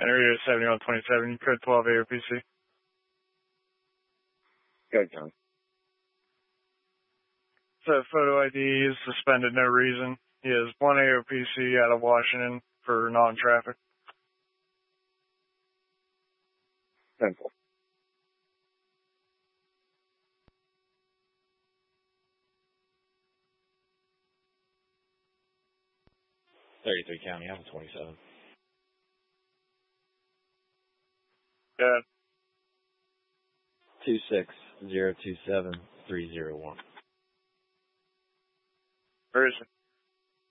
Area 7127, code 12 AOPC. Go, John. So photo ID is suspended, no reason. He has 1 AOPC out of Washington for non-traffic. Simple. County, I'm 27. Yeah. 26027-301. Where is it?